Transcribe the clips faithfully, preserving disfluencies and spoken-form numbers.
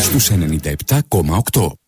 στους ενενήντα επτά κόμμα οκτώ.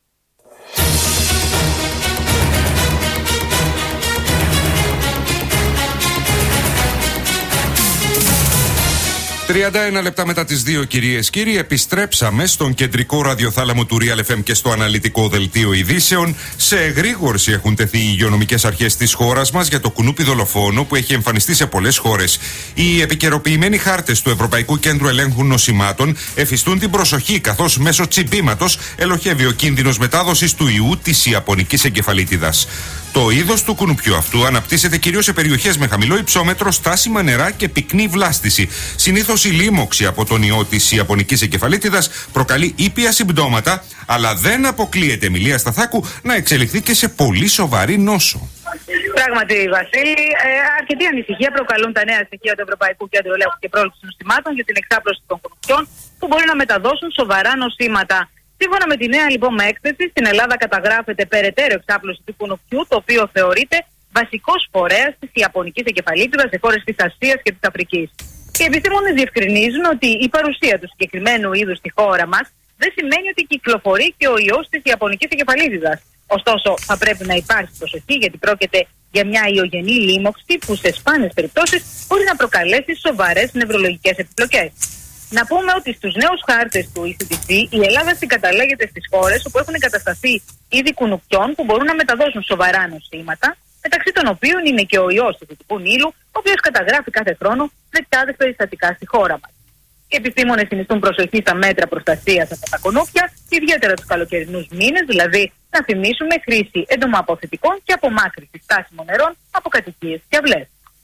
τριάντα ένα λεπτά μετά τις δύο, κυρίες κύριοι, επιστρέψαμε στον κεντρικό ραδιοθάλαμο του Real εφ εμ και στο αναλυτικό δελτίο ειδήσεων. Σε εγρήγορση έχουν τεθεί οι υγειονομικές αρχές της χώρας μας για το κουνούπι δολοφόνο που έχει εμφανιστεί σε πολλές χώρες. Οι επικαιροποιημένοι χάρτες του Ευρωπαϊκού Κέντρου Ελέγχου Νοσημάτων εφιστούν την προσοχή, καθώς μέσω τσιμπήματος ελοχεύει ο κίνδυνος μετάδοσης του ιού της ιαπωνικής εγκεφαλίτιδας. Το είδος του κουνουπιού αυτού αναπτύσσεται κυρίως σε περιοχές με χαμηλό υψόμετρο, στάσιμα νερά και πυκνή βλάστηση. Συνήθως η λίμωξη από τον ιό της ιαπωνικής εγκεφαλίτιδας προκαλεί ήπια συμπτώματα, αλλά δεν αποκλείεται, Μιλία Σταθάκου, να εξελιχθεί και σε πολύ σοβαρή νόσο. Πράγματι, Βασίλη, ε, αρκετή ανησυχία προκαλούν τα νέα στοιχεία του Ευρωπαϊκού Κέντρου Ελέγχου και Πρόληψης Νοσημάτων για την εξάπλωση των κουνουπιών που μπορεί να μεταδώσουν σοβαρά νοσήματα. Σύμφωνα με τη νέα λοιπόν έκθεση, στην Ελλάδα καταγράφεται περαιτέρω εξάπλωση του κουνουπιού, το οποίο θεωρείται βασικός φορέας της ιαπωνικής εγκεφαλίτιδας σε χώρες της Ασίας και της Αφρικής. Οι επιστήμονες διευκρινίζουν ότι η παρουσία του συγκεκριμένου είδους στη χώρα μας δεν σημαίνει ότι κυκλοφορεί και ο ιός της ιαπωνικής εγκεφαλίτιδας. Ωστόσο, θα πρέπει να υπάρχει προσοχή, γιατί πρόκειται για μια ιογενή λίμωξη που σε σπάνιες περιπτώσεις μπορεί να προκαλέσει σοβαρές νευρολογικές επιπλοκές. Να πούμε ότι στους νέους χάρτες του ι σι ντι σι η Ελλάδα συγκαταλέγεται στις χώρες όπου έχουν εγκατασταθεί είδη κουνουπιών που μπορούν να μεταδώσουν σοβαρά νοσήματα, μεταξύ των οποίων είναι και ο ιός του Δυτικού Νείλου, ο οποίος καταγράφει κάθε χρόνο δεκάδες περιστατικά στη χώρα μας. Οι επιστήμονες συνιστούν προσοχή στα μέτρα προστασίας από τα κουνούπια, ιδιαίτερα τους καλοκαιρινούς μήνες, δηλαδή να θυμίσουμε χρήση εντομοαποθετικών και απομάκρυνση στάσιμων νερών από κατοικίες και αυλές.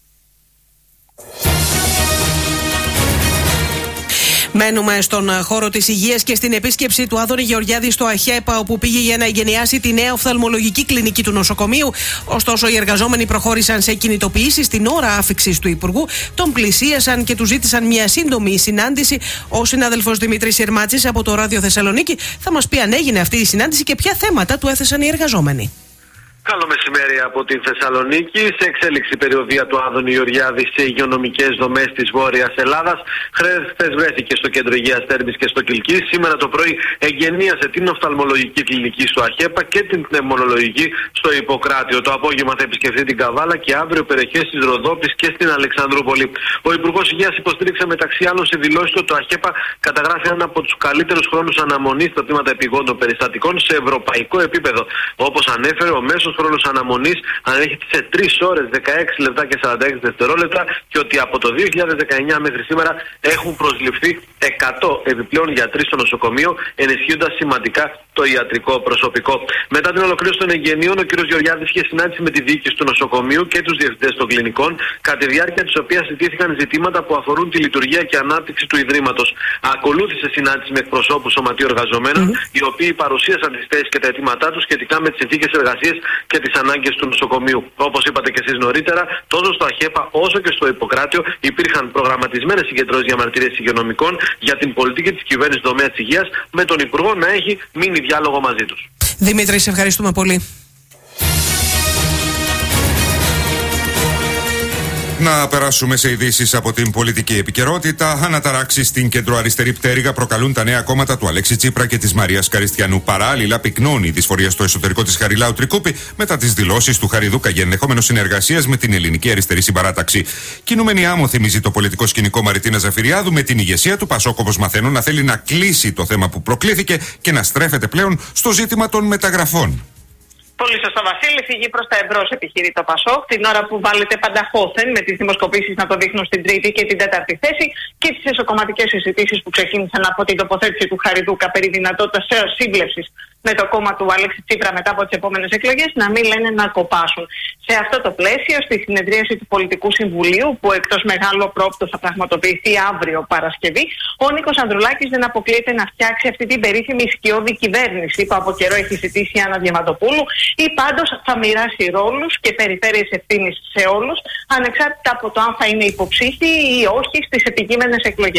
Μένουμε στον χώρο της υγείας και στην επίσκεψη του Άδωνη Γεωργιάδη στο ΑΧΕΠΑ, όπου πήγε για να εγκαινιάσει τη νέα οφθαλμολογική κλινική του νοσοκομείου. Ωστόσο, οι εργαζόμενοι προχώρησαν σε κινητοποιήσεις την ώρα άφιξης του Υπουργού, τον πλησίασαν και του ζήτησαν μια σύντομη συνάντηση. Ο συνάδελφος Δημήτρης Συρμάτσης από το Ράδιο Θεσσαλονίκη θα μας πει αν έγινε αυτή η συνάντηση και ποια θέματα του έθεσαν οι εργαζόμενοι. Καλό μεσημέρι από τη Θεσσαλονίκη. Σε εξέλιξη περιοδία του Άδωνη Γεωργιάδη σε υγειονομικές δομές της Βόρειας Ελλάδας. Χθες βρέθηκε στο κέντρο υγείας Τέρμης και στο Κιλκής. Σήμερα το πρωί εγκαινίασε την οφθαλμολογική κλινική στο ΑΧΕΠΑ και την πνευμονολογική στο Ιπποκράτιο. Το απόγευμα θα επισκεφθεί την Καβάλα και αύριο περιοχές της Ροδόπης και στην Αλεξανδρούπολη. Ο Υπουργός Υγείας υποστήριξε μεταξύ άλλων σε δηλώσεις του ότι το ΑΧΕΠΑ καταγράφει έναν από τους καλύτερους χρόνους αναμονής στα τμήματα επιγόντων περιστατικών σε ευρωπαϊκό επίπεδο. Όπως ανέφερε, ο μέσος χρόνος αναμονής ανέρχεται σε τρεις ώρες δεκαέξι λεπτά και σαράντα έξι δευτερόλεπτα και ότι από το δύο χιλιάδες δεκαεννιά μέχρι σήμερα έχουν προσληφθεί εκατό επιπλέον γιατροί στο νοσοκομείο, ενισχύοντας σημαντικά το ιατρικό προσωπικό. Μετά την ολοκλήρωση των εγγενείων, ο κ. Γεωργιάδης είχε συνάντηση με τη διοίκηση του νοσοκομείου και τους διευθυντές των κλινικών, κατά τη διάρκεια της οποίας συζητήθηκαν ζητήματα που αφορούν τη λειτουργία και ανάπτυξη του Ιδρύματος. Ακολούθησε συνάντηση με εκπροσώπους σωματείου εργαζομένων, mm-hmm. οι οποίοι παρουσίασαν τις θέσεις και τα αιτήματά τους σχετικά με τις συνθήκες εργασίας και τις ανάγκες του νοσοκομείου. Όπως είπατε και εσείς νωρίτερα, τόσο στο ΑΧΕΠΑ όσο και στο Ιπποκράτιο υπήρχαν προγραμματισμένες συγκεντρώσεις για μαρτυρίες υγειονομικών για την πολιτική της κυβέρνησης τομέα της υγείας, με τον Υπουργό να έχει μείνει διάλογο μαζί τους. Δημήτρη, σε ευχαριστούμε πολύ. Να περάσουμε σε ειδήσεις από την πολιτική επικαιρότητα. Αναταράξεις στην κεντροαριστερή πτέρυγα προκαλούν τα νέα κόμματα του Αλέξη Τσίπρα και της Μαρίας Καριστιανού. Παράλληλα, πυκνώνει η δυσφορία στο εσωτερικό της Χαριλάου Τρικούπη μετά τις δηλώσεις του Χαριδούκα για ενδεχόμενο συνεργασίας με την Ελληνική Αριστερή Συμπαράταξη. Κινούμενη άμμο θυμίζει το πολιτικό σκηνικό Μαριτίνα Ζαφυριάδου, με την ηγεσία του Πασόκ, όπως μαθαίνουν, να θέλει να κλείσει το θέμα που προκλήθηκε και να στρέφεται πλέον στο ζήτημα των μεταγραφών. Πολύ σωστά, Βασίλη. Φυγεί προς τα εμπρός, επιχειρεί το Πασόκ, την ώρα που βάλετε πανταχώθεν με τις δημοσκοπήσεις να το δείχνουν στην τρίτη και την τέταρτη θέση και τις εσωκομματικές συζητήσεις που ξεκίνησαν από την τοποθέτηση του Χαριδούκα περί δυνατότητας σύμπλευσης με το κόμμα του Αλέξη Τσίπρα μετά από τις επόμενες εκλογές, να μην λένε να κοπάσουν. Σε αυτό το πλαίσιο, στη συνεδρίαση του Πολιτικού Συμβουλίου, που εκτός μεγάλο πρόπτο θα πραγματοποιηθεί αύριο Παρασκευή, ο Νίκος Ανδρουλάκης δεν αποκλείεται να φτιάξει αυτή την περίφημη σκιώδη κυβέρνηση που από καιρό έχει ζητήσει η Άννα Διαμαντοπούλου, ή πάντως θα μοιράσει ρόλους και περιφέρειες ευθύνης σε όλους, ανεξάρτητα από το αν θα είναι υποψήφιοι ή όχι στις επικείμενες εκλογές.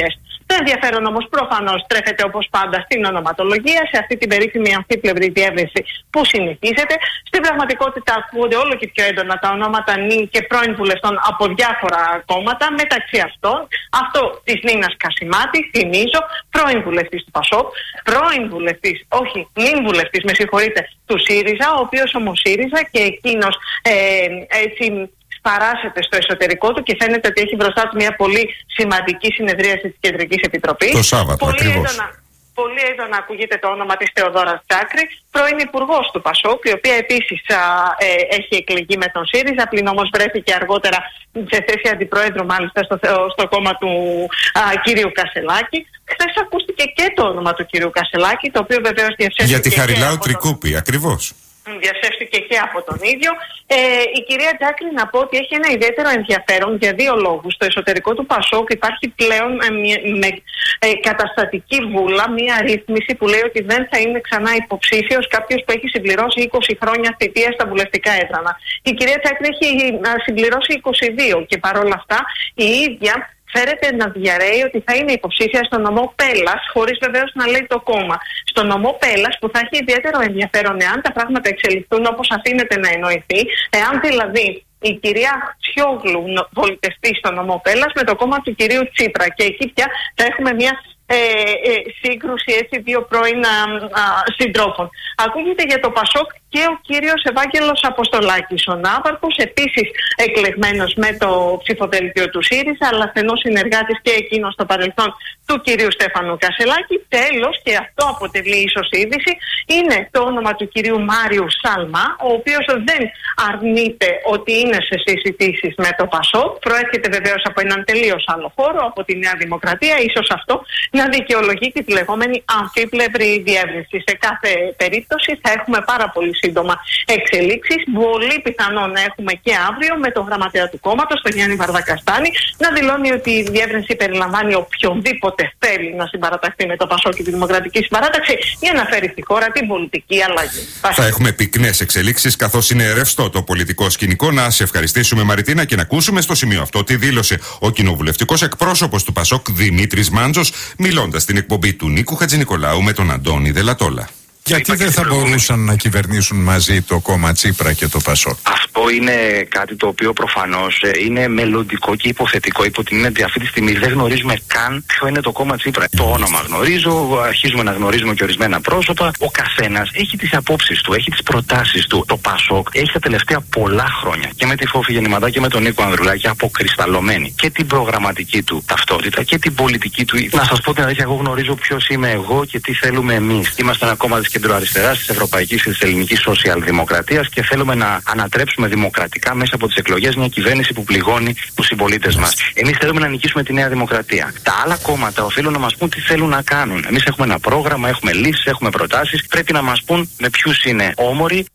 Το ενδιαφέρον όμως προφανώς στρέφεται όπως πάντα στην ονοματολογία, σε αυτή την περίφημη αμφίπλευρη διεύρυνση που συνηθίζεται. Στην πραγματικότητα ακούγονται όλο και πιο έντονα τα ονόματα νυν και πρώην βουλευτών από διάφορα κόμματα, μεταξύ αυτών αυτό της Νίνας Κασιμάτη, θυμίζω, πρώην βουλευτής του Πασόκ, πρώην βουλευτής, όχι νυν βουλευτής, με συγχωρείτε, του ΣΥΡΙΖΑ, ο οποίος όμως ΣΥΡΙΖΑ και εκείνος ε, έτσι παράσεται στο εσωτερικό του και φαίνεται ότι έχει μπροστά του μια πολύ σημαντική συνεδρίαση της Κεντρικής Επιτροπής. Το Σάββατο, πολύ ακριβώς. Έντονα, πολύ έντονα ακούγεται το όνομα της Θεοδόρας Τσάκρη, πρώην υπουργός του Πασόκ, η οποία επίσης α, ε, έχει εκλεγεί με τον ΣΥΡΙΖΑ, πλην όμως βρέθηκε αργότερα σε θέση αντιπρόεδρου μάλιστα στο, στο κόμμα του α, κύριου Κασελάκη. Χθες ακούστηκε και το όνομα του κύριου Κασελάκη, το οποίο βεβαίως διαψεύστηκε. Για τη Χαριλάου Τρικούπη, τον... ακριβώς. Διαψεύστηκε και από τον ίδιο. Ε, η κυρία Τζάκρη, να πω ότι έχει ένα ιδιαίτερο ενδιαφέρον για δύο λόγους. Στο εσωτερικό του Πασόκ υπάρχει πλέον ε, με ε, καταστατική βούλα μια ρύθμιση που λέει ότι δεν θα είναι ξανά υποψήφιος κάποιος που έχει συμπληρώσει είκοσι χρόνια θητεία στα βουλευτικά έδρανα. Η κυρία Τζάκρη έχει συμπληρώσει είκοσι δύο και παρόλα αυτά η ίδια φέρεται να διαρρέει ότι θα είναι υποψήφια στο νομό Πέλλας, χωρίς βεβαίως να λέει το κόμμα. Στο νομό Πέλλας, που θα έχει ιδιαίτερο ενδιαφέρον εάν τα πράγματα εξελιχθούν όπως αφήνεται να εννοηθεί, εάν δηλαδή η κυρία Τσιόγλου βολιτευτεί στο νομό Πέλλας με το κόμμα του κυρίου Τσίπρα. Και εκεί πια θα έχουμε μια ε, ε, σύγκρουση έτσι δύο πρώην α, α, συντρόφων. Ακούγεται για το Πασόκ και ο κύριος Ευάγγελος Αποστολάκης, ο Ναύαρχος, επίσης εκλεγμένος με το ψηφοδέλτιο του ΣΥΡΙΖΑ, αλλά στενός συνεργάτης και εκείνος στο παρελθόν του κυρίου Στέφανου Κασελάκη. Τέλος, και αυτό αποτελεί ίσως είδηση, είναι το όνομα του κυρίου Μάριου Σάλμα, ο οποίος δεν αρνείται ότι είναι σε συζητήσεις με το Πασόκ. Προέρχεται βεβαίως από έναν τελείως άλλο χώρο, από τη Νέα Δημοκρατία, ίσως αυτό να δικαιολογεί και τη λεγόμενη αμφίπλευρη διεύρυνση. Σε κάθε περίπτωση θα έχουμε πάρα πολύ σύντομα εξελίξεις. Πολύ πιθανό να έχουμε και αύριο με τον γραμματέα του κόμματος, τον Γιάννη Βαρδακαστάνη, να δηλώνει ότι η διεύρυνση περιλαμβάνει οποιονδήποτε θέλει να συμπαραταχθεί με το Πασόκ και τη Δημοκρατική Συμπαράταξη για να φέρει στη χώρα την πολιτική αλλαγή. Θα έχουμε πυκνές εξελίξεις καθώς είναι ρευστό το πολιτικό σκηνικό. Να σε ευχαριστήσουμε, Μαριτίνα, και να ακούσουμε στο σημείο αυτό τι δήλωσε ο κοινοβουλευτικός εκπρόσωπος του Πασόκ Δημήτρης Μάντζος, μιλώντας στην εκπομπή του Νίκου Χατζηνικολάου με τον Αντώνη Δελατόλα. Γιατί δεν θα μπορούσαν να κυβερνήσουν μαζί το κόμμα Τσίπρα και το Πασόκ? Αυτό είναι κάτι το οποίο προφανώς είναι μελλοντικό και υποθετικό, υπό την έννοια ότι αυτή τη στιγμή δεν γνωρίζουμε καν ποιο είναι το κόμμα Τσίπρα. Το όνομα γνωρίζω, αρχίζουμε να γνωρίζουμε και ορισμένα πρόσωπα. Ο καθένας έχει τις απόψεις του, έχει τις προτάσεις του. Το Πασόκ έχει τα τελευταία πολλά χρόνια και με τη Φόφη Γεννηματά και με τον Νίκο Ανδρουλάκη αποκρισταλωμένη και την προγραμματική του ταυτότητα και την πολιτική του. Να σας πω την αλήθεια, εγώ γνωρίζω ποιος είμαι εγώ και τι θέλουμε εμείς. Είμαστε ένα κόμμα της κεντροαριστεράς, της ευρωπαϊκής και της ελληνικής σοσιαλδημοκρατίας και θέλουμε να ανατρέψουμε δημοκρατικά μέσα από τις εκλογές μια κυβέρνηση που πληγώνει τους συμπολίτες μας. Εμείς θέλουμε να νικήσουμε τη Νέα Δημοκρατία. Τα άλλα κόμματα οφείλουν να μας πούν τι θέλουν να κάνουν. Εμείς έχουμε ένα πρόγραμμα, έχουμε λύσεις, έχουμε προτάσεις. Πρέπει να μας πούν με ποιους είναι όμοροι.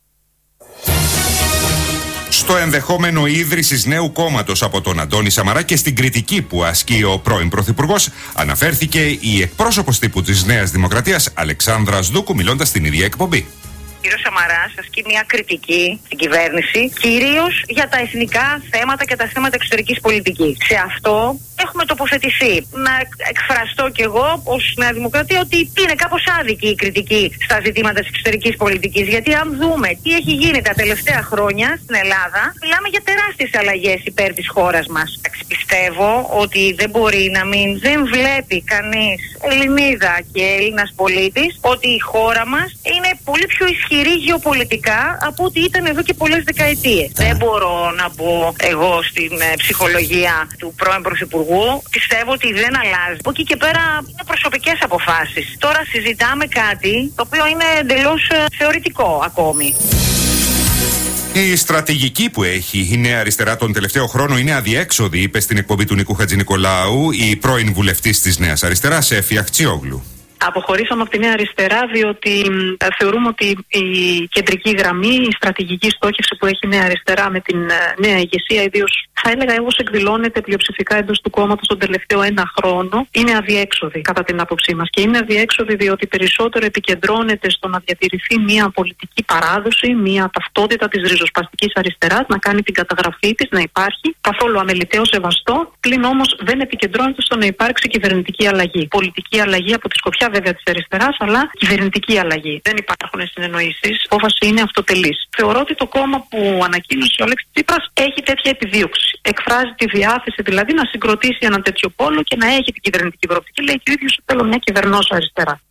Στο ενδεχόμενο ίδρυσης νέου κόμματος από τον Αντώνη Σαμαρά και στην κριτική που ασκεί ο πρώην Πρωθυπουργός, αναφέρθηκε η εκπρόσωπος τύπου της Νέας Δημοκρατίας, Αλεξάνδρα Σδούκου, μιλώντας στην ίδια εκπομπή. Ο κύριος Σαμαράς ασκεί μια κριτική στην κυβέρνηση, κυρίως για τα εθνικά θέματα και τα θέματα εξωτερικής πολιτικής. Σε αυτό έχουμε τοποθετηθεί. Να εκφραστώ κι εγώ ως Νέα Δημοκρατία ότι είναι κάπως άδικη η κριτική στα ζητήματα της εξωτερικής πολιτικής. Γιατί αν δούμε τι έχει γίνει τα τελευταία χρόνια στην Ελλάδα, μιλάμε για τεράστιες αλλαγές υπέρ της χώρας μας. Πιστεύω ότι δεν μπορεί να μην δεν βλέπει κανείς Ελληνίδα και Έλληνας πολίτης ότι η χώρα μας είναι πολύ πιο ισχυρή γεωπολιτικά από ό,τι ήταν εδώ και πολλές δεκαετίες. Δεν μπορώ να μπω εγώ στην ε, ψυχολογία του πρώην Πρωθυπουργού. Πιστεύω ότι δεν αλλάζει. Από εκεί και πέρα είναι προσωπικές αποφάσεις. Τώρα συζητάμε κάτι το οποίο είναι εντελώς ε, θεωρητικό ακόμη. Η στρατηγική που έχει η Νέα Αριστερά τον τελευταίο χρόνο είναι αδιέξοδη, είπε στην εκπομπή του Νίκου Χατζηνικολάου η πρώην βουλευτής της Νέας Αριστεράς, Έφη Αχτσιόγλου. Αποχωρήσαμε από τη Νέα Αριστερά διότι ε, θεωρούμε ότι η κεντρική γραμμή, η στρατηγική στόχευση που έχει η Νέα Αριστερά με την ε, νέα ηγεσία, ιδίως θα έλεγα όπως εκδηλώνεται πλειοψηφικά εντός του κόμματος τον τελευταίο ένα χρόνο, είναι αδιέξοδη κατά την άποψή μας. Και είναι αδιέξοδη διότι περισσότερο επικεντρώνεται στο να διατηρηθεί μια πολιτική παράδοση, μια ταυτότητα της ριζοσπαστικής αριστεράς, να κάνει την καταγραφή της, να υπάρχει καθόλου αμεληταίο σεβαστό, πλην όμως δεν επικεντρώνεται στο να υπάρξει κυβερνητική αλλαγή. Πολιτική αλλαγή από τη σκοπιά βέβαια της αριστεράς, αλλά κυβερνητική αλλαγή. Δεν υπάρχουν συνεννοήσεις. Η απόφαση είναι αυτοτελής. Θεωρώ ότι το κόμμα που ανακοίνωσε ο Αλέξης Τσίπρας έχει τέτοια επιδίωξη. Εκφράζει τη διάθεση δηλαδή να συγκροτήσει έναν τέτοιο πόλο και να έχει την κυβερνητική προοπτική. Λέει και ο ίδιος: θέλω μια κυβερνώσω αριστερά.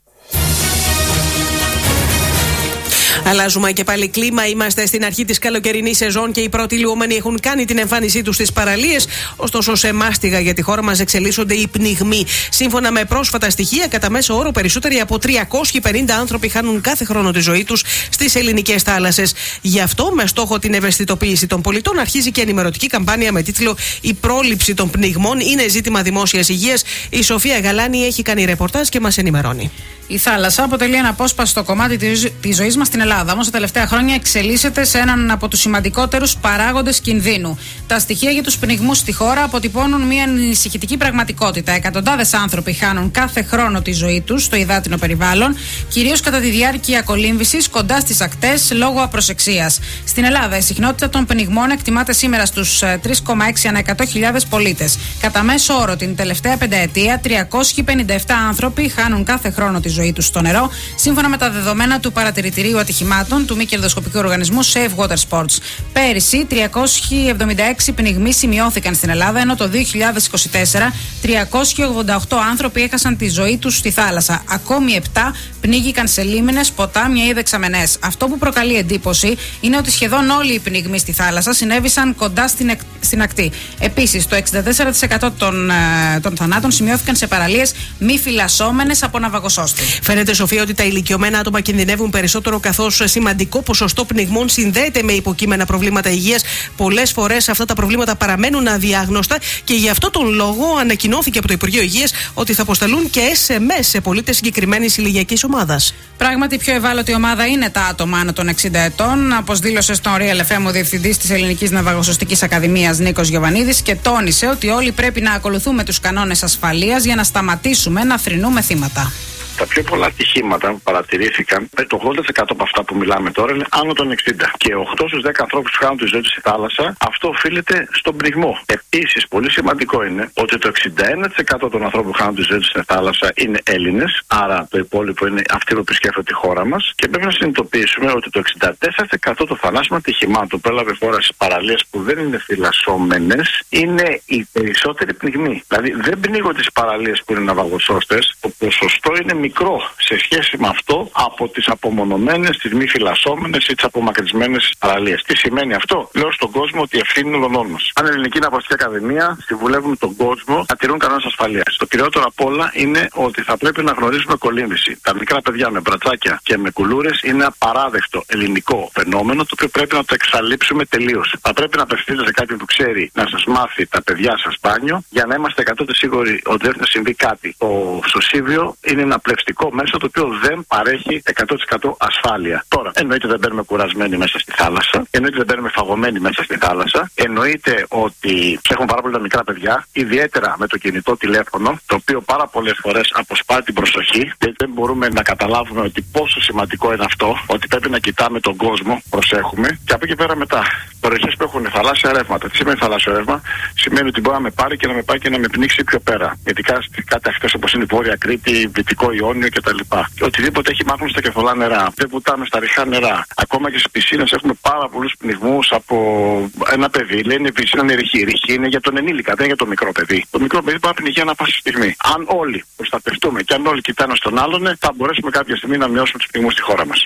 Αλλάζουμε και πάλι κλίμα. Είμαστε στην αρχή της καλοκαιρινής σεζόν και οι πρώτοι λιωμένοι έχουν κάνει την εμφάνισή τους στις παραλίες. Ωστόσο, σε μάστιγα για τη χώρα μας εξελίσσονται οι πνιγμοί. Σύμφωνα με πρόσφατα στοιχεία, κατά μέσο όρο περισσότεροι από τριακόσιοι πενήντα άνθρωποι χάνουν κάθε χρόνο τη ζωή τους στις ελληνικές θάλασσες. Γι' αυτό, με στόχο την ευαισθητοποίηση των πολιτών, αρχίζει και ενημερωτική καμπάνια με τίτλο «Η πρόληψη των πνιγμών είναι ζήτημα δημόσιας υγείας». Η Σοφία Γαλάνη έχει κάνει ρεπορτάζ και μας ενημερώνει. Η θάλασσα αποτελεί ένα απόσπαστο κομμάτι της ζωής μας στην Ελλάδα. Όμως τα τελευταία χρόνια εξελίσσεται σε έναν από τους σημαντικότερους παράγοντες κινδύνου. Τα στοιχεία για τους πνιγμούς στη χώρα αποτυπώνουν μια ανησυχητική πραγματικότητα. Εκατοντάδες άνθρωποι χάνουν κάθε χρόνο τη ζωή τους στο υδάτινο περιβάλλον, κυρίως κατά τη διάρκεια κολύμβησης κοντά στις ακτές λόγω απροσεξίας. Στην Ελλάδα, η συχνότητα των πνιγμών εκτιμάται σήμερα στους τρία κόμμα έξι ανά εκατό χιλιάδες πολίτες. Κατά μέσο όρο, την τελευταία πενταετία, τριακόσιοι πενήντα επτά άνθρωποι χάνουν κάθε χρόνο τη ζωή τους στο νερό, σύμφωνα με τα δεδομένα του Παρατηρητηρίου Ατυχημάτων του μη κερδοσκοπικού οργανισμού Safe Water Sports. Πέρυσι, τριακόσιοι εβδομήντα έξι πνιγμοί σημειώθηκαν στην Ελλάδα, ενώ το δύο χιλιάδες είκοσι τέσσερα τριακόσιοι ογδόντα οκτώ άνθρωποι έχασαν τη ζωή τους στη θάλασσα. Ακόμη επτά πνίγηκαν σε λίμνες, ποτάμια ή δεξαμενές. Αυτό που προκαλεί εντύπωση είναι ότι σχεδόν όλοι οι πνιγμοί στη θάλασσα συνέβησαν κοντά στην, εκ, στην ακτή. Επίσης, το εξήντα τέσσερα τοις εκατό των, ε, των θανάτων σημειώθηκαν σε παραλίες μη φυλασσόμενες από ναυαγοσώστη. Φαίνεται, Σοφία, ότι τα ηλικιωμένα άτομα κινδυνεύουν περισσότερο, καθώς σημαντικό ποσοστό πνιγμών συνδέεται με υποκείμενα προβλήματα υγείας. Πολλές φορές αυτά τα προβλήματα παραμένουν αδιάγνωστα και γι' αυτό τον λόγο ανακοινώθηκε από το Υπουργείο Υγείας ότι θα αποσταλούν και ες εμ ες σε πολίτες συγκεκριμένης ηλικιακής ομάδας. Πράγματι, η πιο ευάλωτη ομάδα είναι τα άτομα άνω των εξήντα ετών, όπως δήλωσε στον Real εφ εμ ο Διευθυντής της Ελληνικής Ναυαγοσωστικής Ακαδημίας Νίκος Γιοβανίδης, και τόνισε ότι όλοι πρέπει να ακολουθούμε τους κανόνες ασφαλείας για να σταματήσουμε να θρηνούμε θύματα. Τα πιο πολλά ατυχήματα που παρατηρήθηκαν, το ογδόντα τοις εκατό από αυτά που μιλάμε τώρα είναι άνω των εξήντα. Και οκτώ στους δέκα ανθρώπους που χάνουν τη ζωή τους στη θάλασσα, αυτό οφείλεται στον πνιγμό. Επίσης, πολύ σημαντικό είναι ότι το εξήντα ένα τοις εκατό των ανθρώπων που χάνουν τη ζωή τους στη θάλασσα είναι Έλληνες. Άρα το υπόλοιπο είναι αυτοί που επισκέφτονται τη χώρα μας. Και πρέπει να συνειδητοποιήσουμε ότι το εξήντα τέσσερα τοις εκατό των θανάσιμων ατυχημάτων που έλαβε χώρα στις παραλίες που δεν είναι φυλασσόμενες είναι οι περισσότεροι πνιγμοί. Δηλαδή δεν πνίγονται στις παραλίες που είναι ναυαγοσώστες. Το ποσοστό είναι μικρό σε σχέση με αυτό από τις απομονωμένες, τις μη φυλασσόμενες ή τις απομακρυσμένες παραλίες. Τι σημαίνει αυτό? Λέω στον κόσμο ότι η ευθύνη είναι ολονών μας. Αν η Ελληνική Ναυαγοσωστική Ακαδημία συμβουλεύουν τον κόσμο να τηρούν κανόνες ασφαλείας. Το κυριότερο απ' όλα είναι ότι θα πρέπει να γνωρίζουμε κολύμβηση. Τα μικρά παιδιά με μπρατσάκια και με κουλούρες είναι απαράδεκτο ελληνικό φαινόμενο, το οποίο πρέπει να το εξαλείψουμε τελείως. Θα πρέπει να απευθύνετε σε κάποιον που ξέρει να σας μάθει τα παιδιά σας μπάνιο, για να είμαστε εκατό τοις εκατό σίγουροι ότι δεν θα συμβεί κάτι. Το σωσίβιο είναι ένα πλευστικό μέσο το οποίο δεν παρέχει εκατό τοις εκατό ασφάλεια. Τώρα, εννοείται δεν μπαίνουμε κουρασμένοι μέσα στη θάλασσα, εννοείται δεν μπαίνουμε φαγωμένοι μέσα στη θάλασσα, εννοείται ότι έχουν πάρα πολλά μικρά παιδιά, ιδιαίτερα με το κινητό τηλέφωνο, το οποίο πάρα πολλές φορές αποσπάει την προσοχή και δεν μπορούμε να καταλάβουμε ότι πόσο σημαντικό είναι αυτό, ότι πρέπει να κοιτάμε τον κόσμο, προσέχουμε. Και από εκεί πέρα μετά, περιοχές που έχουν θαλάσσια ρεύματα. Τι σημαίνει θαλάσσιο ρεύμα? Σημαίνει ότι μπορεί να με πάρει και να με πάει και να με πνίξει πιο πέρα. Γιατί κάτι ακτές όπως είναι η Βόρεια Κρήτη, Δυτικό Ιόνιο κτλ. Οτιδήποτε έχει μάθουν στα κεφαλά νερά. Δεν βουτάμε στα ρηχά νερά. Ακόμα και στις πισίνες έχουμε πάρα πολλούς πνιγμούς από ένα παιδί. Λένε πισίνα είναι ρηχή. Ρηχή είναι για τον ενήλικα, δεν είναι για το μικρό παιδί. Το μικρό παιδί μπορεί να πνιγεί ανά πάση στιγμή. Αν όλοι προστατευτούμε και αν όλοι κοιτάνε στον άλλον, θα μπορέσουμε κάποια στιγμή να μειώσουμε τους πνιγμούς στη χώρα μας.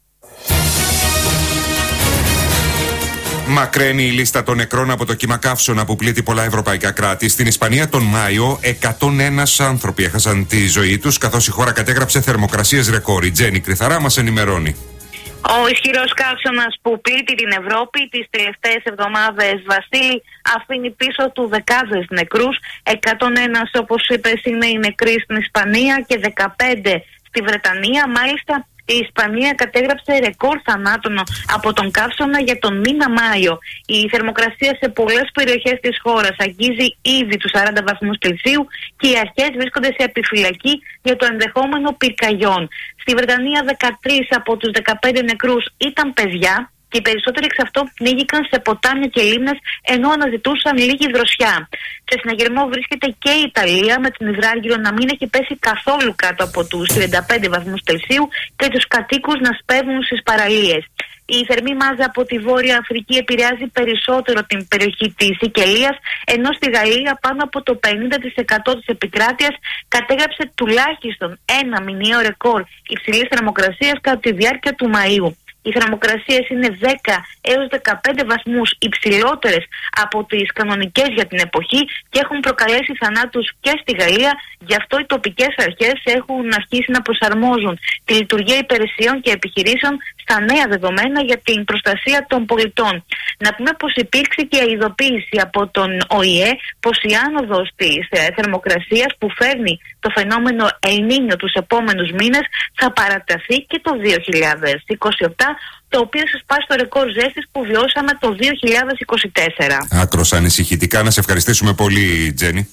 Μακραίνει η λίστα των νεκρών από το κύμα καύσωνα που πλήττει πολλά ευρωπαϊκά κράτη. Στην Ισπανία τον Μάιο εκατόν ένα άνθρωποι έχασαν τη ζωή τους, καθώς η χώρα κατέγραψε θερμοκρασίες ρεκόρ. Η Τζέννη Κρυθαρά μας ενημερώνει. Ο ισχυρός καύσωνας που πλήττει την Ευρώπη τις τελευταίες εβδομάδες, Βασίλη, αφήνει πίσω του δεκάδες νεκρούς. εκατόν ένα, όπως είπες, είναι οι νεκροί στην Ισπανία και δεκαπέντε στη Βρετανία. Μάλιστα, η Ισπανία κατέγραψε ρεκόρ θανάτων από τον καύσωνα για τον μήνα Μάιο. Η θερμοκρασία σε πολλές περιοχές της χώρας αγγίζει ήδη τους σαράντα βαθμούς Κελσίου και οι αρχές βρίσκονται σε επιφυλακή για το ενδεχόμενο πυρκαγιών. Στη Βρετανία δεκατρείς από τους δεκαπέντε νεκρούς ήταν παιδιά και οι περισσότεροι εξ αυτών πνίγηκαν σε ποτάμια και λίμνες ενώ αναζητούσαν λίγη δροσιά. Σε συναγερμό βρίσκεται και η Ιταλία, με την υδράργυρο να μην έχει πέσει καθόλου κάτω από τους τριάντα πέντε βαθμούς Κελσίου και τους κατοίκους να σπέβουν στις παραλίες. Η θερμή μάζα από τη Βόρεια Αφρική επηρεάζει περισσότερο την περιοχή της Σικελίας, ενώ στη Γαλλία πάνω από το πενήντα τοις εκατό της επικράτειας κατέγραψε τουλάχιστον ένα μηνιαίο ρεκόρ υψηλής θερμοκρασίας κατά τη διάρκεια του Μαΐου. Οι θερμοκρασίες είναι δέκα έως δεκαπέντε βαθμούς υψηλότερες από τις κανονικές για την εποχή και έχουν προκαλέσει θανάτους και στη Γαλλία. Γι' αυτό οι τοπικές αρχές έχουν αρχίσει να προσαρμόζουν τη λειτουργία υπηρεσιών και επιχειρήσεων στα νέα δεδομένα για την προστασία των πολιτών. Να πούμε πως υπήρξε και ειδοποίηση από τον Ο Η Ε πως η άνοδος της θερμοκρασίας που φέρνει το φαινόμενο El Niño τους επόμενους μήνες θα παραταθεί και το δύο χιλιάδες είκοσι επτά, το οποίο θα σπάσει το ρεκόρ ζέστης που βιώσαμε το δύο χιλιάδες είκοσι τέσσερα. Άκρος ανησυχητικά. Να σε ευχαριστήσουμε πολύ, Τζένι.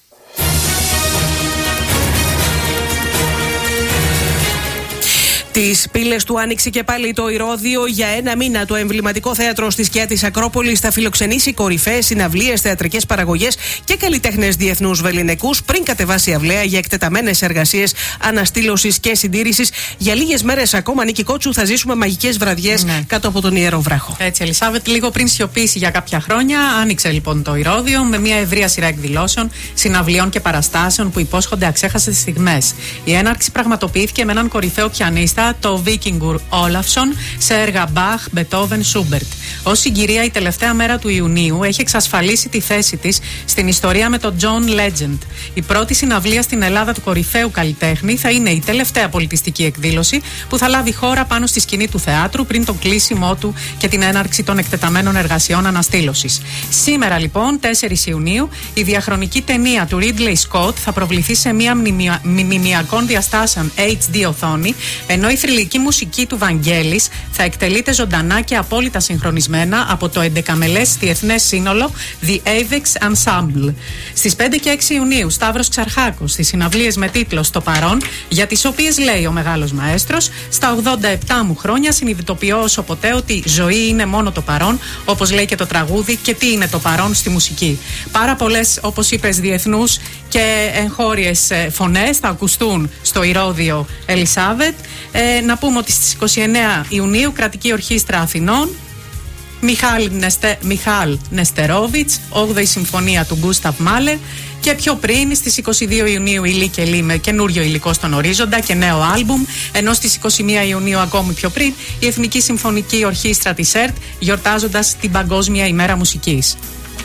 Τις πύλες του άνοιξε και πάλι το Ηρώδειο. Για ένα μήνα το εμβληματικό θέατρο στη σκιά της Ακρόπολης θα φιλοξενήσει κορυφαίες συναυλίες, θεατρικές παραγωγές και καλλιτέχνες διεθνούς βεληνικούς πριν κατεβάσει αυλαία για εκτεταμένες εργασίες αναστήλωσης και συντήρησης. Για λίγες μέρες ακόμα, Νίκη Κότσου, θα ζήσουμε μαγικές βραδιές ναι. κάτω από τον Ιερό Βράχο. Έτσι, Ελισάβετ, λίγο πριν σιωπήσει για κάποια χρόνια, άνοιξε λοιπόν το Ηρώδειο με μια ευρεία σειρά εκδηλώσεων, συναυλιών και παραστάσεων που υπόσχονται αξέχαστες στιγμές. Η έναρξη πραγματοποιήθηκε με έναν κορυφαίο πιανίστα, το Víkingur Ólafsson, σε έργα Bach, Beethoven, Schubert. Ως συγκυρία, η τελευταία μέρα του Ιουνίου έχει εξασφαλίσει τη θέση της στην ιστορία με τον John Legend. Η πρώτη συναυλία στην Ελλάδα του κορυφαίου καλλιτέχνη θα είναι η τελευταία πολιτιστική εκδήλωση που θα λάβει χώρα πάνω στη σκηνή του θεάτρου πριν το κλείσιμό του και την έναρξη των εκτεταμένων εργασιών αναστήλωσης. Σήμερα, λοιπόν, τέσσερις Ιουνίου, η διαχρονική ταινία του Ridley Scott θα προβληθεί σε μια μνημιακών διαστάσεων έιτς ντι οθόνη, ενώ η θρυλική μουσική του Βαγγέλης θα εκτελείται ζωντανά και απόλυτα συγχρονισμένα από το έντεκαμελές διεθνές σύνολο The Avex Ensemble. Στις πέντε και έξι Ιουνίου, Σταύρος Ξαρχάκος στις συναυλίες με τίτλο «Στο παρόν», για τις οποίες λέει ο μεγάλος μαέστρος: «Στα ογδόντα επτά μου χρόνια συνειδητοποιώ όσο ποτέ ότι ζωή είναι μόνο το παρόν», όπως λέει και το τραγούδι, και τι είναι το παρόν στη μουσική. Πάρα πολλές, όπως είπες, διεθνούς και εγχώριες φωνές θα ακουστούν στο Ηρώδειο, Ελισάβετ. Ε, να πούμε ότι στις είκοσι εννέα Ιουνίου, Κρατική Ορχήστρα Αθηνών, Μιχάλ, Νεστε, Μιχάλ Νεστερόβιτς, όγδοη Συμφωνία του Γκούσταβ Μάλερ, και πιο πριν στις είκοσι δύο Ιουνίου, Ηλί και Λί με καινούριο υλικό στον ορίζοντα και νέο άλμπουμ, ενώ στις είκοσι μία Ιουνίου, ακόμη πιο πριν, η Εθνική Συμφωνική Ορχήστρα της ΕΡΤ, γιορτάζοντας την Παγκόσμια ημέρα μουσικής.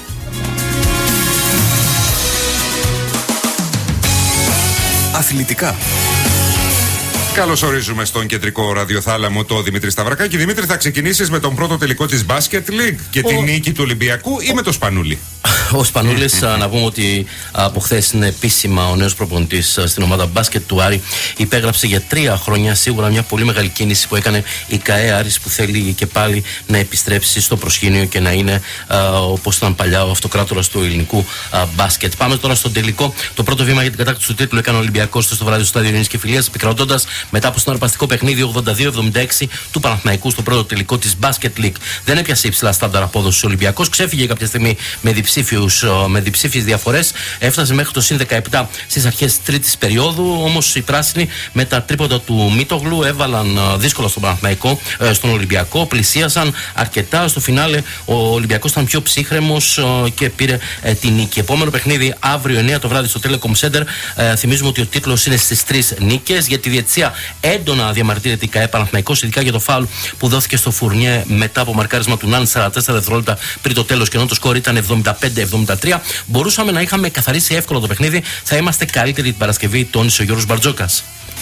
Αθλητικά. Καλώς ορίζουμε στον κεντρικό ραδιοθάλαμο το Δημήτρη Σταυρακάκη. Δημήτρη, θα ξεκινήσεις με τον πρώτο τελικό της Basket League και ο... τη νίκη του Ολυμπιακού ή με το Σπανούλη? Ο Σπανούλης, να πούμε ότι από χθες είναι επίσημα ο νέος προπονητής στην ομάδα μπάσκετ του Άρη. Υπέγραψε για τρία χρόνια, σίγουρα μια πολύ μεγάλη κίνηση που έκανε η ΚΑΕ Άρης, που θέλει και πάλι να επιστρέψει στο προσκήνιο και να είναι όπως ήταν παλιά ο αυτοκράτορας του ελληνικού α, μπάσκετ. Πάμε τώρα στον τελικό. Το πρώτο βήμα για την κατάκτηση του τίτλου έκανε ο Ολυμπιακός στο βράδυ στο Στάδιο Ειρήνης και Φιλίας, επικρατώντας μετά από συναρπαστικό παιχνίδι ογδόντα δύο εβδομήντα έξι του Παναθηναϊκού στο πρώτο τελικό της Basket League. Δεν έπιασε υψηλά στάνταρ απόδοση ο Ολυμπιακός, ξέφυγε κάποια στιγμή με διψήφιους με διψήφιες διαφορές, έφτασε μέχρι το συν δεκαεπτά στις αρχές τρίτης περίοδου. Όμως οι πράσινοι με τα τρίποτα του Μίτογλου έβαλαν δύσκολα στον Παναθηναϊκό, στον Ολυμπιακό, πλησίασαν αρκετά. Στο φινάλε ο Ολυμπιακός ήταν πιο ψύχρεμος και πήρε την νίκη. Επόμενο παιχνίδι αύριο εννιά το βράδυ στο Telecom Center. Θυμίζουμε ότι ο τίτλος είναι στις τρεις νίκες. Για τη διετησία έντονα διαμαρτύρεται η ΚΑΕ Παναθηναϊκός, ειδικά για το φάουλ που δόθηκε στο Φουρνιέ μετά από μαρκάρισμα του Ναν σαράντα τέσσερα δευτερόλεπτα πριν το τέλος, και ενώ το σκορ ήταν εβδομήντα πέντε εβδομήντα τρία. Μπορούσαμε να είχαμε καθαρίσει εύκολα το παιχνίδι. Θα είμαστε καλύτεροι την Παρασκευή, τόνισε ο Γιώργος Μπαρτζόκας.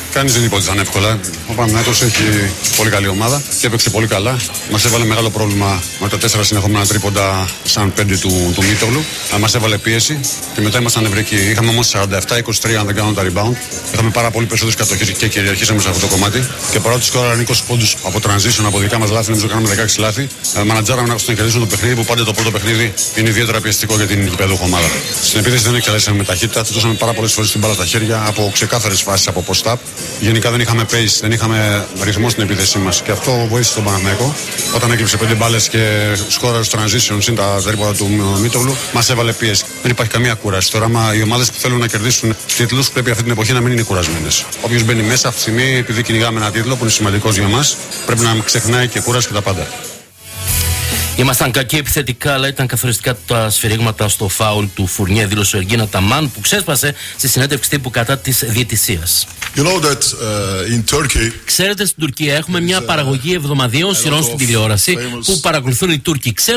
Κανείς δεν είπε ότι θα είναι εύκολα. Ο Παναθηναϊκός έχει πολύ καλή ομάδα και έπαιξε πολύ καλά. Μας έβαλε μεγάλο πρόβλημα με τα τέσσερα συνεχόμενα τρίποντα σαν πέντε του, του Μίτογλου. Μας έβαλε πίεση και μετά ήμασταν νευρικοί. Είχαμε όμως σαράντα επτά είκοσι τρία αν δεν κάνω τα rebound. Είχαμε πάρα πολύ περισσότερες κατοχές και κυριαρχήσαμε σε αυτό το κομμάτι. Και παρότι σκόραραν είκοσι πόντους από transition από δικά μας λάθη, νομίζω κάναμε δεκαέξι λάθη. Μανατζάραμε να κερδίσουμε το παιχνίδι που πάντα το πρώτο παιχνίδι είναι ιδιαίτερα πιεστικό για την γηπεδούχο ομάδα. Στην επίθεση δεν εξελίσσαμε με ταχύτητα, του δώσαμε πάρα πολλές φορές την μπάλα στα χέρια από ξεκάθαρες φάσεις από post-up. Γενικά δεν είχαμε pace, δεν είχαμε ρυθμό στην επίθεσή μας και αυτό βοήθησε τον Παναθηναϊκό. Όταν έκλειψε πέντε μπάλες και σκόραρε στο transition συν τα τρίποντα του Μίτογλου, μας έβαλε πίεση. Δεν υπάρχει καμία κούραση. Τώρα, άμα οι ομάδες που θέλουν να κερδίσουν τίτλους πρέπει αυτή την εποχή να μην είναι κουρασμένες. Όποιος μπαίνει μέσα αυτή τη στιγμή, επειδή κυνηγάμε ένα τίτλο που είναι σημαντικός για μας, πρέπει να ξεχνάει και κούραση και τα πάντα. Ήμασταν κακοί επιθετικά, αλλά ήταν καθοριστικά τα σφυρίγματα στο φάουλ του Φουρνιέ, δήλωσε ο Εργίνα Ταμάν, που ξέσπασε στη συνέντευξη τύπου κατά της διαιτησίας. You know that, uh, in Turkey, ξέρετε, στην Τουρκία έχουμε μια παραγωγή εβδομαδιαίων σειρών στην τηλεόραση που παρακολουθούν οι Τούρκοι.